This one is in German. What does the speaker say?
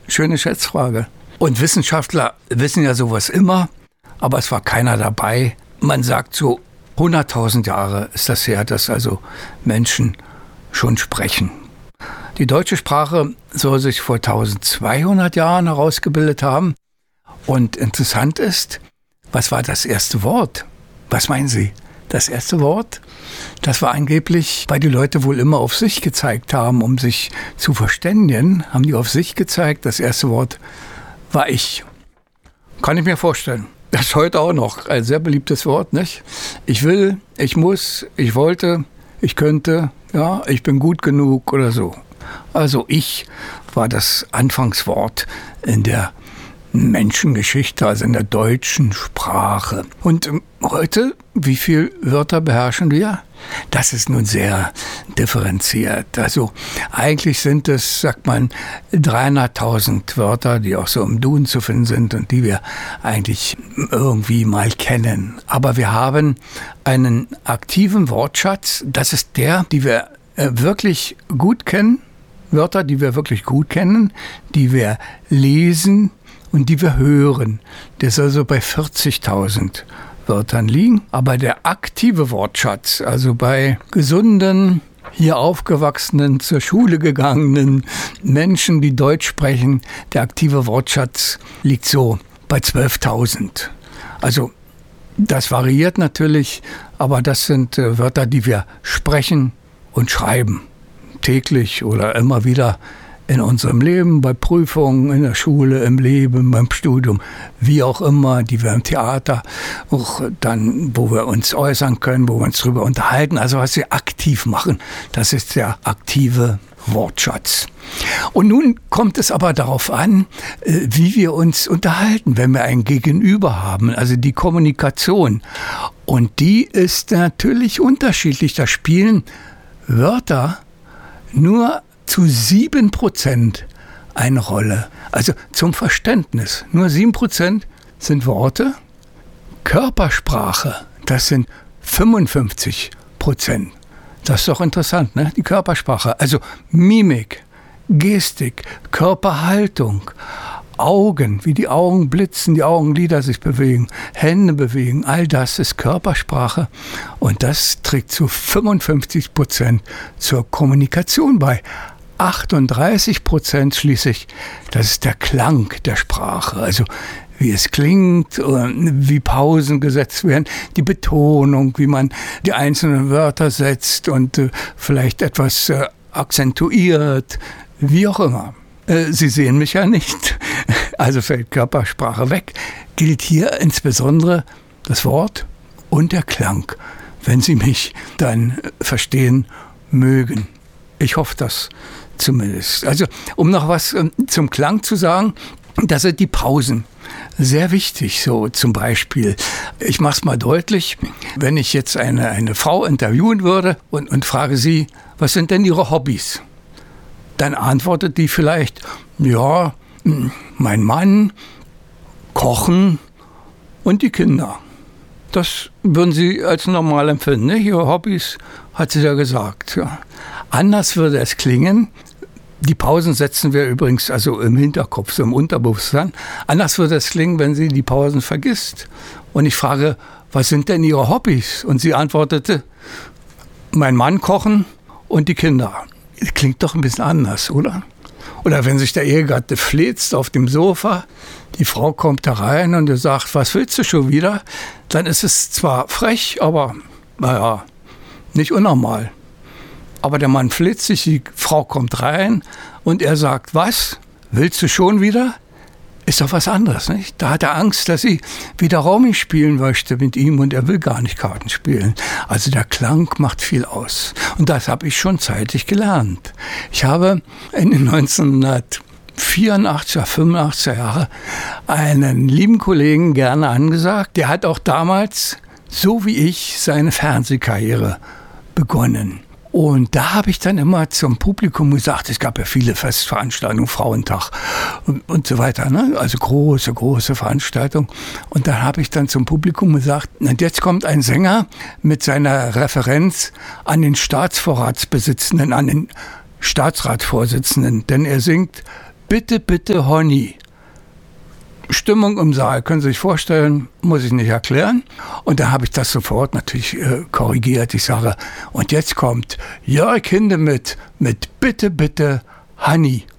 schöne Schätzfrage. Und Wissenschaftler wissen ja sowas immer, aber es war keiner dabei. Man sagt so, 100.000 Jahre ist das her, dass also Menschen schon sprechen. Die deutsche Sprache soll sich vor 1200 Jahren herausgebildet haben. Und interessant ist, was war das erste Wort? Was meinen Sie? Das erste Wort? Das war angeblich, weil die Leute wohl immer auf sich gezeigt haben, um sich zu verständigen, haben die auf sich gezeigt. Das erste Wort war ich. Kann ich mir vorstellen. Das ist heute auch noch ein sehr beliebtes Wort, nicht? Ich will, ich muss, ich wollte, ich könnte, ja, ich bin gut genug oder so. Also ich war das Anfangswort in der Menschengeschichte, also in der deutschen Sprache. Und heute, wie viele Wörter beherrschen wir? Das ist nun sehr differenziert. Also eigentlich sind es, sagt man, 300.000 Wörter, die auch so im Duden zu finden sind und die wir eigentlich irgendwie mal kennen. Aber wir haben einen aktiven Wortschatz. Das ist der, die wir wirklich gut kennen. Wörter, die wir wirklich gut kennen, die wir lesen und die wir hören. Der soll so bei 40.000 Wörtern liegen. Aber der aktive Wortschatz, also bei gesunden, hier aufgewachsenen, zur Schule gegangenen Menschen, die Deutsch sprechen, der aktive Wortschatz liegt so bei 12.000. Also das variiert natürlich, aber das sind Wörter, die wir sprechen und schreiben. Täglich oder immer wieder in unserem Leben, bei Prüfungen, in der Schule, im Leben, beim Studium, wie auch immer, die wir im Theater, auch dann, wo wir uns äußern können, wo wir uns darüber unterhalten, also was wir aktiv machen, das ist der aktive Wortschatz. Und nun kommt es aber darauf an, wie wir uns unterhalten, wenn wir ein Gegenüber haben, also die Kommunikation. Und die ist natürlich unterschiedlich. Da spielen Wörter nur zu 7% eine Rolle. Also zum Verständnis. Nur 7% sind Worte. Körpersprache, das sind 55%. Das ist doch interessant, ne? Die Körpersprache. Also Mimik, Gestik, Körperhaltung, Augen, wie die Augen blitzen, die Augenlider sich bewegen, Hände bewegen, all das ist Körpersprache und das trägt zu 55% zur Kommunikation bei. 38% schließlich, das ist der Klang der Sprache, also wie es klingt, wie Pausen gesetzt werden, die Betonung, wie man die einzelnen Wörter setzt und vielleicht etwas akzentuiert, wie auch immer. Sie sehen mich ja nicht, also fällt Körpersprache weg. Gilt hier insbesondere das Wort und der Klang, wenn Sie mich dann verstehen mögen. Ich hoffe das zumindest. Also um noch was zum Klang zu sagen, das sind die Pausen. Sehr wichtig, so zum Beispiel, ich mache es mal deutlich, wenn ich jetzt eine Frau interviewen würde und frage sie, was sind denn ihre Hobbys? Dann antwortet die vielleicht, ja, mein Mann, Kochen und die Kinder. Das würden Sie als normal empfinden, ne? Ihre Hobbys, hat sie ja gesagt. Ja. Anders würde es klingen, die Pausen setzen wir übrigens also im Hinterkopf, so im Unterbewusstsein. Anders würde es klingen, wenn sie die Pausen vergisst. Und ich frage, was sind denn Ihre Hobbys? Und sie antwortete, mein Mann kochen und die Kinder. Klingt doch ein bisschen anders, oder? Oder wenn sich der Ehegatte fläzt auf dem Sofa, die Frau kommt da rein und er sagt, was willst du schon wieder? Dann ist es zwar frech, aber naja, nicht unnormal. Aber der Mann fläzt sich, die Frau kommt rein und er sagt, was? Willst du schon wieder? Ist doch was anderes, nicht? Da hat er Angst, dass sie wieder Romy spielen möchte mit ihm und er will gar nicht Karten spielen. Also der Klang macht viel aus. Und das habe ich schon zeitig gelernt. Ich habe in den 1984er, 85er Jahre einen lieben Kollegen gerne angesagt. Der hat auch damals, so wie ich, seine Fernsehkarriere begonnen. Und da habe ich dann immer zum Publikum gesagt, es gab ja viele Festveranstaltungen, Frauentag und so weiter, ne? Also große Veranstaltungen. Und da habe ich dann zum Publikum gesagt, und jetzt kommt ein Sänger mit seiner Referenz an den Staatsvorratsbesitzenden, an den Staatsratsvorsitzenden, denn er singt Bitte, bitte, Honey. Stimmung im Saal, können Sie sich vorstellen, muss ich nicht erklären. Und da habe ich das sofort natürlich korrigiert. Ich sage, und jetzt kommt Jörg Hindemith mit Bitte, bitte, Honey.